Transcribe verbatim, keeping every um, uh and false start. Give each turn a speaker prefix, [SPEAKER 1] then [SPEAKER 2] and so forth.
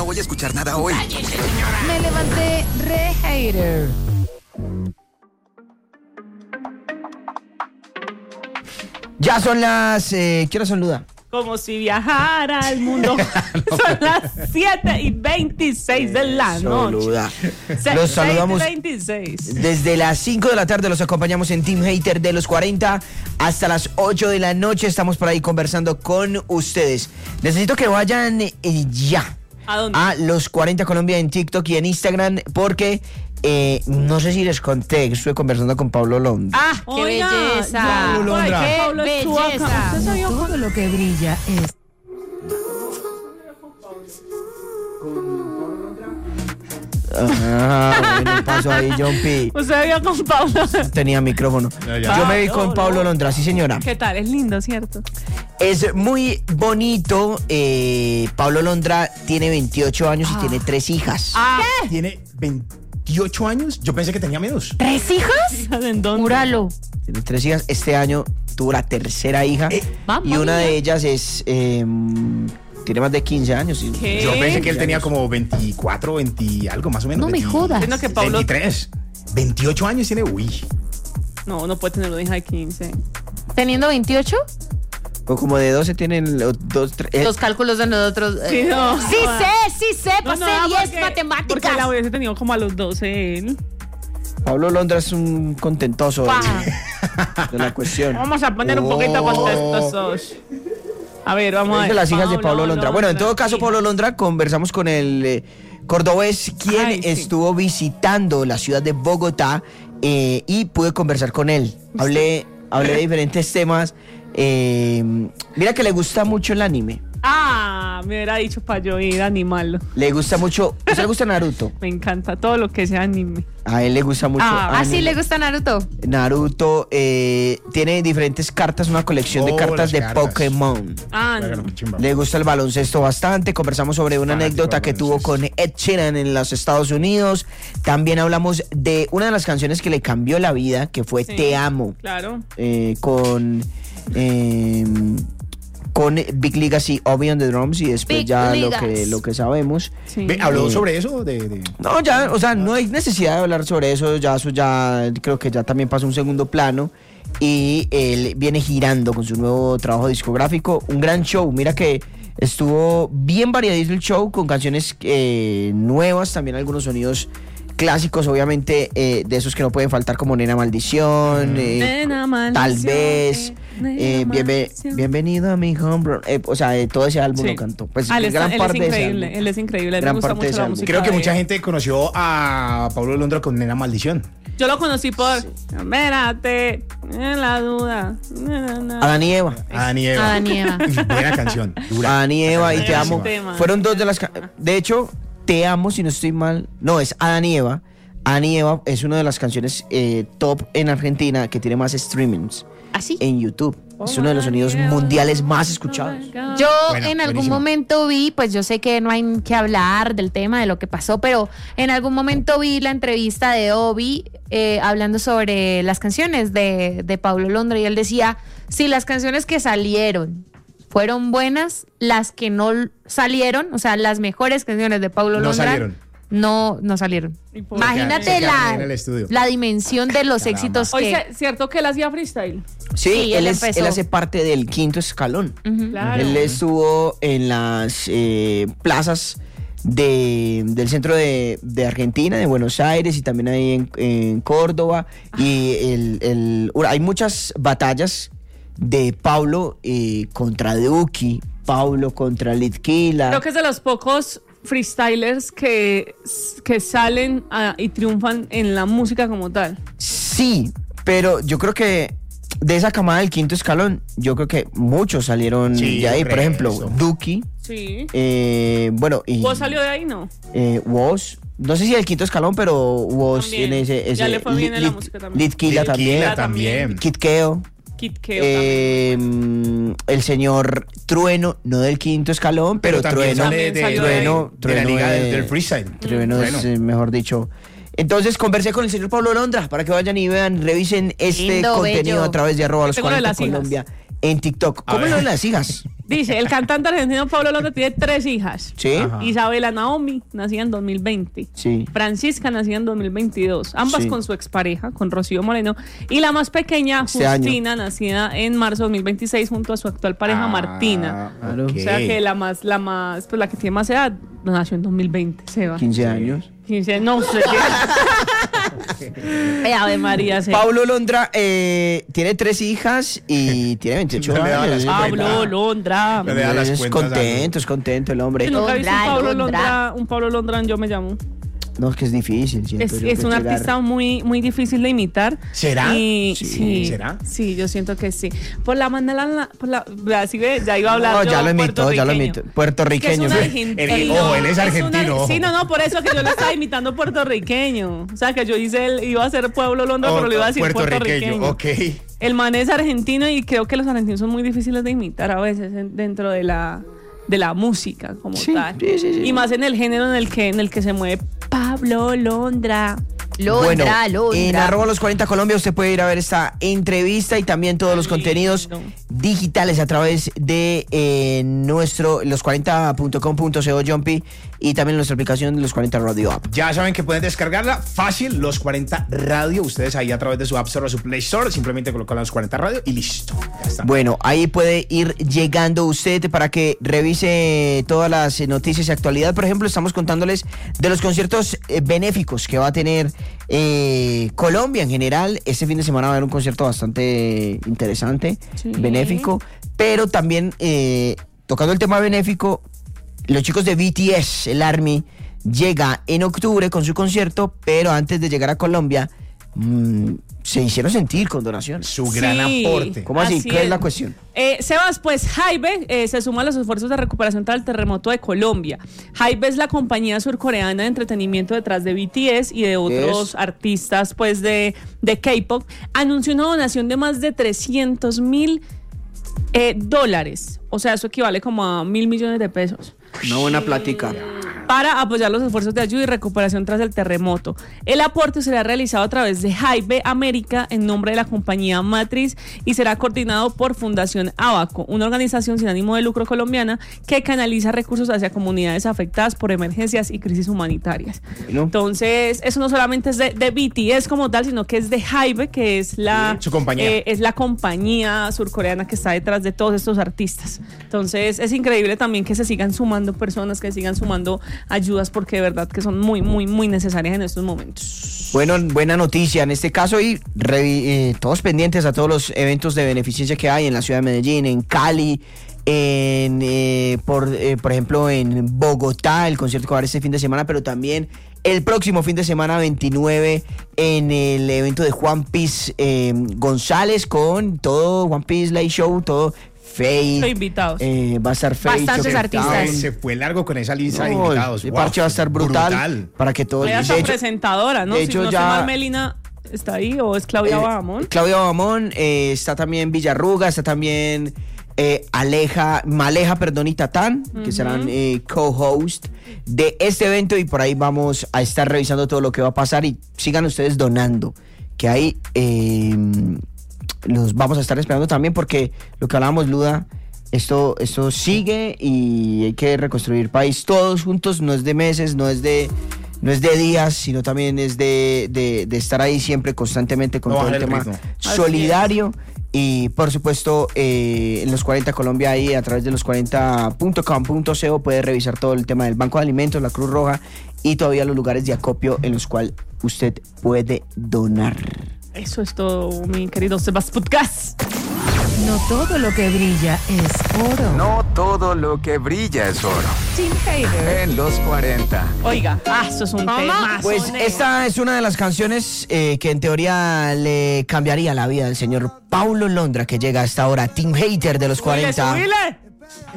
[SPEAKER 1] voy a escuchar nada hoy.
[SPEAKER 2] Me levanté re hater.
[SPEAKER 3] Ya son las... Eh, ¿Qué hora son, Luda?
[SPEAKER 4] Como si viajara al mundo. Son las siete y veintiséis de la noche.
[SPEAKER 3] Luda.
[SPEAKER 4] Se-
[SPEAKER 3] Los saludamos
[SPEAKER 4] seis y veintiséis.
[SPEAKER 3] desde las cinco de la tarde. Los acompañamos en Team Hater de los cuarenta hasta las ocho de la noche. Estamos por ahí conversando con ustedes. Necesito que vayan eh, ya
[SPEAKER 4] ¿A dónde?
[SPEAKER 3] a los cuarenta Colombia en TikTok y en Instagram porque eh, no sé si les conté que estuve conversando con Pablo Londra.
[SPEAKER 2] ¡Ah, qué
[SPEAKER 4] Oiga,
[SPEAKER 2] belleza!
[SPEAKER 4] ya,
[SPEAKER 5] Pablo Londra.
[SPEAKER 4] ay,
[SPEAKER 2] ¡Qué
[SPEAKER 4] Pablo estuvo acá.
[SPEAKER 2] belleza!
[SPEAKER 4] ¿Usted sabía
[SPEAKER 2] Todo
[SPEAKER 4] cuándo?
[SPEAKER 2] lo que brilla es...
[SPEAKER 3] Ah, bueno, pasó ahí, John P.
[SPEAKER 4] Usted vio con Pablo.
[SPEAKER 3] Tenía micrófono.
[SPEAKER 5] Ya, ya.
[SPEAKER 3] Yo me vi con
[SPEAKER 4] Pablo
[SPEAKER 3] Pablo Londra, sí señora.
[SPEAKER 4] ¿Qué tal? Es lindo, ¿cierto?
[SPEAKER 3] Es muy bonito. eh, Pablo Londra tiene veintiocho años y tiene tres hijas.
[SPEAKER 4] Ah,
[SPEAKER 5] ¿Tiene veintiocho años? Yo pensé que tenía menos.
[SPEAKER 2] ¿Tres hijas?
[SPEAKER 4] ¿en dónde?
[SPEAKER 2] Júralo.
[SPEAKER 3] Tiene tres hijas. Este año tuvo la tercera hija.
[SPEAKER 5] Eh,
[SPEAKER 2] mamma
[SPEAKER 3] y una
[SPEAKER 2] mía.
[SPEAKER 3] de ellas es... eh, tiene más de quince años. y-
[SPEAKER 4] ¿Qué?
[SPEAKER 5] Yo pensé que él tenía como veinticuatro, veinte, algo más o menos.
[SPEAKER 2] No me
[SPEAKER 5] veinte,
[SPEAKER 2] jodas.
[SPEAKER 4] Siento que Pablo-
[SPEAKER 5] veintitrés. veintiocho años tiene, uy.
[SPEAKER 4] No, no puede tener una hija de quince.
[SPEAKER 2] ¿Teniendo veintiocho?
[SPEAKER 3] O como de doce tienen los dos... tres- eh,
[SPEAKER 2] Los cálculos de nosotros...
[SPEAKER 4] Sí,
[SPEAKER 2] eh,
[SPEAKER 4] no.
[SPEAKER 2] Sí sé, sí sé,
[SPEAKER 4] No,
[SPEAKER 2] pasé
[SPEAKER 4] no,
[SPEAKER 2] diez
[SPEAKER 4] porque-
[SPEAKER 2] matemáticas.
[SPEAKER 4] Porque la hubiese tenido como a los doce él.
[SPEAKER 3] Pablo Londra es un contentoso de,
[SPEAKER 2] Pa.
[SPEAKER 3] de la cuestión.
[SPEAKER 4] Vamos a poner un poquito
[SPEAKER 5] Oh.
[SPEAKER 4] contestosos. A ver, vamos a
[SPEAKER 3] Es
[SPEAKER 4] ver.
[SPEAKER 3] de las hijas de Pablo Londra. Bueno, en todo caso,
[SPEAKER 4] hija.
[SPEAKER 3] Pablo Londra, conversamos con el eh, cordobés, quien
[SPEAKER 4] Ay, sí.
[SPEAKER 3] estuvo visitando la ciudad de Bogotá eh, y pude conversar con él. Hablé, hablé de diferentes temas. eh, mira que le gusta mucho el anime.
[SPEAKER 4] Ah, me hubiera dicho para yo ir a animarlo.
[SPEAKER 3] Le gusta mucho. ¿A usted le gusta Naruto?
[SPEAKER 4] Me encanta todo lo que sea anime.
[SPEAKER 3] A él le gusta mucho.
[SPEAKER 4] Ah,
[SPEAKER 2] ¿Ah, sí
[SPEAKER 3] anime.
[SPEAKER 2] le gusta Naruto?
[SPEAKER 3] Naruto eh, tiene diferentes cartas, una colección de
[SPEAKER 5] Oh,
[SPEAKER 3] cartas
[SPEAKER 5] las
[SPEAKER 3] de
[SPEAKER 5] cartas.
[SPEAKER 3] Pokémon.
[SPEAKER 4] Ah,
[SPEAKER 5] Claro,
[SPEAKER 4] no.
[SPEAKER 5] qué chimba.
[SPEAKER 3] Le gusta el baloncesto bastante. Conversamos sobre una
[SPEAKER 5] Fanático
[SPEAKER 3] anécdota
[SPEAKER 5] del
[SPEAKER 3] que tuvo con
[SPEAKER 5] baloncesto.
[SPEAKER 3] Ed Sheeran en los Estados Unidos. También hablamos de una de las canciones que le cambió la vida, que fue
[SPEAKER 4] Sí.
[SPEAKER 3] Te Amo,
[SPEAKER 4] Claro.
[SPEAKER 3] eh, con eh, con Big Legacy, Obi on the Drums, y después
[SPEAKER 2] Big
[SPEAKER 3] ya lo
[SPEAKER 2] Legas.
[SPEAKER 3] que, lo que sabemos.
[SPEAKER 4] Sí.
[SPEAKER 5] Ve, ¿habló
[SPEAKER 3] Eh,
[SPEAKER 5] sobre eso? De, de-
[SPEAKER 3] No, ya, o sea, no hay necesidad de hablar sobre eso, ya eso ya creo que ya también pasó a un segundo plano y él viene girando con su nuevo trabajo discográfico, un gran show, mira que estuvo bien variadito el show con canciones eh, nuevas, también algunos sonidos clásicos, obviamente, eh, de esos que no pueden faltar como Nena Maldición, eh,
[SPEAKER 4] Nena Maldición,
[SPEAKER 3] tal vez,
[SPEAKER 4] eh, Nena
[SPEAKER 3] eh, bienve-
[SPEAKER 4] Maldición.
[SPEAKER 3] bienvenido a mi home, eh, o sea, eh, todo ese álbum
[SPEAKER 4] Sí.
[SPEAKER 3] lo cantó, pues
[SPEAKER 4] Ah, él, está-
[SPEAKER 3] gran
[SPEAKER 4] él
[SPEAKER 3] parte
[SPEAKER 4] es
[SPEAKER 3] de ese
[SPEAKER 4] increíble,
[SPEAKER 3] álbum.
[SPEAKER 4] él es increíble, a él
[SPEAKER 3] Gran
[SPEAKER 4] me gusta
[SPEAKER 3] parte de
[SPEAKER 4] mucho
[SPEAKER 3] ese
[SPEAKER 4] la
[SPEAKER 3] álbum.
[SPEAKER 4] música
[SPEAKER 5] Creo que
[SPEAKER 4] de
[SPEAKER 5] mucha
[SPEAKER 4] él.
[SPEAKER 5] gente conoció a Pablo Londra con Nena Maldición.
[SPEAKER 4] Yo lo conocí por Espérate, en la duda. Na, na, na.
[SPEAKER 3] Adán y Eva.
[SPEAKER 5] Adán y Eva.
[SPEAKER 2] Adán y Eva.
[SPEAKER 5] Uy, buena canción. Dura.
[SPEAKER 3] Adán y Eva y Te
[SPEAKER 4] Gran
[SPEAKER 3] Amo.
[SPEAKER 4] tema.
[SPEAKER 3] Fueron dos de las... ca- De hecho, Te Amo, si no estoy mal... No, es Adán y Eva. Adán y Eva es una de las canciones eh, top en Argentina que tiene más streamings
[SPEAKER 2] ¿Así?
[SPEAKER 3] en YouTube. Es uno de los sonidos mundiales más escuchados.
[SPEAKER 2] Yo
[SPEAKER 5] Bueno,
[SPEAKER 2] en algún
[SPEAKER 5] buenísimo.
[SPEAKER 2] momento vi, pues yo sé que no hay que hablar del tema, de lo que pasó, pero en algún momento vi la entrevista de Obi eh, hablando sobre las canciones de, de Pablo Londra y él decía, si las canciones que salieron fueron buenas, las que no salieron, o sea, las mejores canciones de Pablo
[SPEAKER 5] No
[SPEAKER 2] Londra
[SPEAKER 5] salieron.
[SPEAKER 2] no, no salieron.
[SPEAKER 4] ¿Y por
[SPEAKER 5] qué?
[SPEAKER 2] Imagínate
[SPEAKER 5] Se quedaron
[SPEAKER 2] la,
[SPEAKER 5] en el estudio.
[SPEAKER 2] la dimensión de los
[SPEAKER 5] Caramba.
[SPEAKER 2] éxitos
[SPEAKER 4] Oye,
[SPEAKER 2] que...
[SPEAKER 4] ¿cierto que él hacía freestyle?
[SPEAKER 3] Sí,
[SPEAKER 2] Sí,
[SPEAKER 3] él,
[SPEAKER 2] él
[SPEAKER 3] es,
[SPEAKER 2] empezó.
[SPEAKER 3] él hace parte del quinto escalón.
[SPEAKER 2] Ujú.
[SPEAKER 4] Claro.
[SPEAKER 3] Él estuvo en las eh, plazas de, del centro de, de Argentina, de Buenos Aires y también ahí en, en Córdoba. Y el, el- hay muchas batallas de Pablo eh, contra Duki, Pablo contra Litquila.
[SPEAKER 4] Creo que es de los pocos freestylers que, que salen a- y triunfan en la música como tal.
[SPEAKER 3] Sí, pero yo creo que de esa camada del quinto escalón, yo creo que muchos salieron
[SPEAKER 5] Sí,
[SPEAKER 3] de ahí. Por ejemplo,
[SPEAKER 5] resto.
[SPEAKER 3] Duki,
[SPEAKER 4] Sí.
[SPEAKER 3] eh, bueno, y
[SPEAKER 4] ¿Vos salió de ahí, no?
[SPEAKER 3] eh, Woz, no sé si el quinto escalón, pero Woz
[SPEAKER 4] También.
[SPEAKER 3] tiene ese, ese
[SPEAKER 4] Ya le fue bien en la
[SPEAKER 3] Lit-
[SPEAKER 4] música también.
[SPEAKER 3] Litquila también,
[SPEAKER 5] Litquila también.
[SPEAKER 3] Kid Keo,
[SPEAKER 4] Kid Keo
[SPEAKER 3] eh, el señor Trueno, no del quinto escalón, pero,
[SPEAKER 5] Pero también
[SPEAKER 3] Trueno,
[SPEAKER 5] sale de,
[SPEAKER 4] También salió
[SPEAKER 5] de-
[SPEAKER 4] de ahí.
[SPEAKER 3] Trueno,
[SPEAKER 5] de la
[SPEAKER 3] Trueno
[SPEAKER 5] liga
[SPEAKER 3] es-
[SPEAKER 5] del, del freestyle.
[SPEAKER 3] Trueno es, eh, mejor dicho. Entonces conversé con el señor Pablo Londra para que vayan y vean, revisen este
[SPEAKER 2] Lindo,
[SPEAKER 3] contenido
[SPEAKER 2] bello.
[SPEAKER 3] a través de arroba los
[SPEAKER 4] tengo lo de
[SPEAKER 3] cuarenta
[SPEAKER 4] las hijas.
[SPEAKER 3] Colombia en TikTok.
[SPEAKER 5] A
[SPEAKER 3] ¿Cómo
[SPEAKER 5] ver.
[SPEAKER 3] lo de las hijas?
[SPEAKER 4] Dice, el cantante argentino Pablo Londra tiene tres hijas.
[SPEAKER 3] Sí.
[SPEAKER 5] Ajá.
[SPEAKER 4] Isabela Naomi, nacida en dos mil veinte.
[SPEAKER 3] Sí.
[SPEAKER 4] Francisca, nacida en dos mil veintidós. Ambas
[SPEAKER 3] Sí.
[SPEAKER 4] con su expareja, con Rocío Moreno. Y la más pequeña,
[SPEAKER 3] Este
[SPEAKER 4] Justina, nacida en marzo de dos mil veintiséis junto a su actual pareja,
[SPEAKER 5] Ah,
[SPEAKER 4] Martina.
[SPEAKER 3] Claro.
[SPEAKER 5] ok.
[SPEAKER 4] O sea que la más, la más, pues la que tiene más edad, nació en dos mil veinte, Seba.
[SPEAKER 3] quince años.
[SPEAKER 4] quince, no sé. Eh, Ave María, sí.
[SPEAKER 3] Pablo Londra eh, tiene tres hijas y tiene veintiocho
[SPEAKER 5] No le da
[SPEAKER 3] años.
[SPEAKER 5] las
[SPEAKER 4] Pablo
[SPEAKER 5] cuenta.
[SPEAKER 4] Londra.
[SPEAKER 5] Le da las
[SPEAKER 3] Es
[SPEAKER 5] cuentas a-
[SPEAKER 3] contento, es contento el hombre.
[SPEAKER 4] Yo nunca he visto un
[SPEAKER 2] Londra,
[SPEAKER 4] Pablo
[SPEAKER 2] Londra.
[SPEAKER 4] Londra, un Pablo Londra en Yo Me Llamo.
[SPEAKER 3] No, es que es difícil. siento
[SPEAKER 4] Es,
[SPEAKER 3] yo
[SPEAKER 4] es
[SPEAKER 3] que
[SPEAKER 4] un
[SPEAKER 3] llegar-
[SPEAKER 4] artista muy, muy difícil de imitar.
[SPEAKER 5] ¿Será?
[SPEAKER 4] Y,
[SPEAKER 3] Sí.
[SPEAKER 4] sí.
[SPEAKER 5] ¿Será?
[SPEAKER 4] Sí, yo siento que sí. Por la manera, por la, así ve, ya iba a hablar.
[SPEAKER 3] No,
[SPEAKER 4] yo,
[SPEAKER 3] ya lo imitó, ya lo
[SPEAKER 4] puertorriqueño.
[SPEAKER 3] imitó. Puertorriqueño.
[SPEAKER 4] Que es un
[SPEAKER 3] Sí.
[SPEAKER 4] argentino.
[SPEAKER 5] El- ojo, él es
[SPEAKER 4] una-
[SPEAKER 5] argentino.
[SPEAKER 4] sí, no, no, por eso que yo lo estaba imitando puertorriqueño. O sea, que yo hice, el, iba a ser Pueblo Londra, pero lo iba a decir puertorriqueño.
[SPEAKER 5] Ok.
[SPEAKER 4] El man es argentino y creo que los argentinos son muy difíciles de imitar a veces en- dentro de la, de la música como
[SPEAKER 3] Sí,
[SPEAKER 4] tal.
[SPEAKER 3] sí, sí, sí.
[SPEAKER 4] Y más en el género en el que, en el que se mueve Pablo Londra.
[SPEAKER 2] Londra,
[SPEAKER 3] Bueno,
[SPEAKER 2] Londra.
[SPEAKER 3] en arroba los cuarenta Colombia usted puede ir a ver esta entrevista y también todos los
[SPEAKER 4] Lindo.
[SPEAKER 3] contenidos digitales a través de eh, nuestro los cuarenta punto com punto co Jumpy y también nuestra aplicación de los cuarenta Radio App.
[SPEAKER 5] Ya saben que pueden descargarla fácil, Los cuarenta Radio. Ustedes ahí a través de su App Store o su Play Store, simplemente colocan Los cuarenta Radio y listo. Ya está.
[SPEAKER 3] Bueno, ahí puede ir llegando usted para que revise todas las eh, noticias y actualidad. Por ejemplo, estamos contándoles de los conciertos eh, benéficos que va a tener eh, Colombia en general. Este fin de semana va a haber un concierto bastante interesante,
[SPEAKER 4] Sí.
[SPEAKER 3] benéfico, pero también eh, tocando el tema benéfico, los chicos de B T S, el ARMY, llega en octubre con su concierto, pero antes de llegar a Colombia mmm, se hicieron sentir con donaciones.
[SPEAKER 5] Su gran
[SPEAKER 4] Sí.
[SPEAKER 5] aporte.
[SPEAKER 3] ¿Cómo así?
[SPEAKER 4] Así
[SPEAKER 3] ¿Qué es
[SPEAKER 4] es.
[SPEAKER 3] la cuestión?
[SPEAKER 4] Eh, Sebas, pues Hybe eh, se suma a los esfuerzos de recuperación tras el terremoto de Colombia. Hybe es la compañía surcoreana de entretenimiento detrás de B T S y de otros
[SPEAKER 3] Es.
[SPEAKER 4] artistas pues de, de K-pop. Anunció una donación de más de trescientos mil eh, dólares. O sea, eso equivale como a mil millones de pesos.
[SPEAKER 3] Una buena plática.
[SPEAKER 4] Para apoyar los esfuerzos de ayuda y recuperación tras el terremoto. El aporte será realizado a través de Hybe América en nombre de la compañía matriz y será coordinado por Fundación Abaco, una organización sin ánimo de lucro colombiana que canaliza recursos hacia comunidades afectadas por emergencias y crisis humanitarias.
[SPEAKER 3] Bueno.
[SPEAKER 4] Entonces, eso no solamente es de, de B T S como tal, sino que es de Hybe, que es la,
[SPEAKER 5] Sí, su compañía.
[SPEAKER 4] eh, es la compañía surcoreana que está detrás de todos estos artistas. Entonces, es increíble también que se sigan sumando personas, que sigan sumando ayudas, porque de verdad que son muy, muy, muy necesarias en estos momentos.
[SPEAKER 3] Bueno, buena noticia en este caso y revi- eh, todos pendientes a todos los eventos de beneficencia que hay en la ciudad de Medellín, en Cali, en eh, por, eh, por ejemplo en Bogotá, el concierto que va a haber este fin de semana, pero también el próximo fin de semana veintinueve en el evento de Juan Piz eh, González con todo Juan Piz Light Show, todo Faye.
[SPEAKER 4] Estoy invitados.
[SPEAKER 3] Eh, va a estar Faye.
[SPEAKER 2] Bastantes
[SPEAKER 3] Choque
[SPEAKER 2] artistas.
[SPEAKER 3] Town.
[SPEAKER 5] Se fue largo con esa lista de
[SPEAKER 3] No,
[SPEAKER 5] invitados.
[SPEAKER 3] el
[SPEAKER 5] Wow,
[SPEAKER 3] parche va a estar brutal, para que todos.
[SPEAKER 4] Ella
[SPEAKER 3] de
[SPEAKER 4] está
[SPEAKER 3] hecho-
[SPEAKER 4] presentadora, ¿no?
[SPEAKER 3] de
[SPEAKER 4] Si
[SPEAKER 3] hecho,
[SPEAKER 4] no
[SPEAKER 3] ya-
[SPEAKER 4] estoy mal, Melina está ahí o es Claudia
[SPEAKER 3] Eh,
[SPEAKER 4] Bahamón.
[SPEAKER 3] Claudia Bahamón, eh, está también Villarruga, está también eh, Aleja, Maleja, perdón, y Tatán, que serán eh, co-host de este evento y por ahí vamos a estar revisando todo lo que va a pasar y sigan ustedes donando, que ahí eh, los vamos a estar esperando también porque lo que hablábamos, Luda, esto, esto sigue y hay que reconstruir país todos juntos, no es de meses, no es de... No es de días, sino también es de, de, de estar ahí siempre constantemente con
[SPEAKER 5] No
[SPEAKER 3] todo el
[SPEAKER 5] bajar el
[SPEAKER 3] tema
[SPEAKER 5] ritmo.
[SPEAKER 3] solidario. Y por supuesto, eh, en los cuarenta Colombia ahí a través de los cuarenta punto com punto co puede revisar todo el tema del Banco de Alimentos, la Cruz Roja y todavía los lugares de acopio en los cuales usted puede donar.
[SPEAKER 4] Eso es todo, mi querido Sebas Podcast.
[SPEAKER 2] No todo lo que brilla es oro.
[SPEAKER 1] No todo lo que brilla es oro.
[SPEAKER 4] Team Hater.
[SPEAKER 1] En los cuarenta.
[SPEAKER 4] Oiga, ah, eso es un tema.
[SPEAKER 3] Pues esta es una de las canciones eh, que en teoría le cambiaría la vida al señor Paulo Londra, que llega a esta hora, Team Hater de los cuarenta.
[SPEAKER 4] ¡Subile!